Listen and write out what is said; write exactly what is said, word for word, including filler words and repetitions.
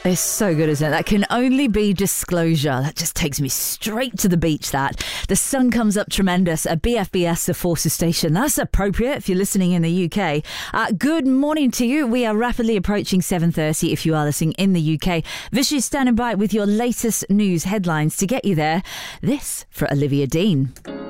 It's so good, isn't it? That can only be disclosure. That just takes me straight to the beach, that. The sun comes up tremendous at B F B S, the Forces Station. That's appropriate if you're listening in the U K. Uh, good morning to you. We are rapidly approaching seven thirty if you are listening in the U K. Vish is standing by with your latest news headlines to get you there. This for Olivia Dean.